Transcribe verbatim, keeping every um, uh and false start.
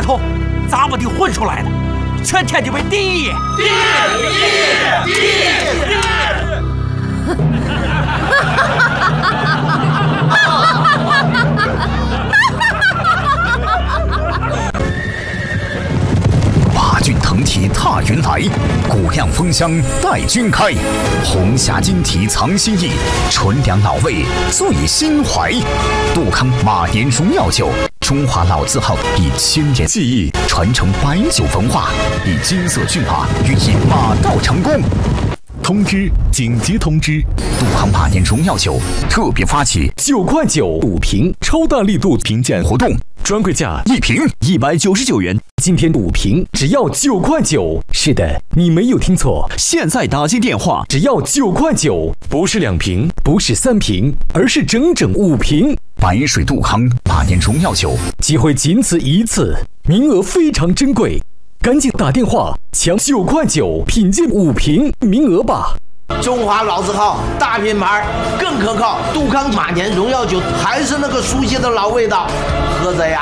头，咱们得混出来的，全天津为第一！ 第一！第一！第一！ 八骏腾蹄踏云来，古酿风香待君开。红霞金蹄藏心意，纯粮老味醉心怀。杜康马年荣耀酒，中华老字号，以千年技艺传承白酒文化，以金色骏马寓意马到成功。通知！紧急通知！杜康马年荣耀酒特别发起九块九五瓶超大力度评鉴活动，专柜价一瓶一百九十九元，今天五瓶只要九块九。是的，你没有听错，现在打进电话只要九块九，不是两瓶，不是三瓶，而是整整五瓶。 白水杜康马年荣耀酒， 机会仅此一次，名额非常珍贵。赶紧打电话抢九块九品鉴五瓶名额吧！ 中华老字号，大品牌，更可靠。杜康马年荣耀酒还是那个熟悉的老味道，喝着呀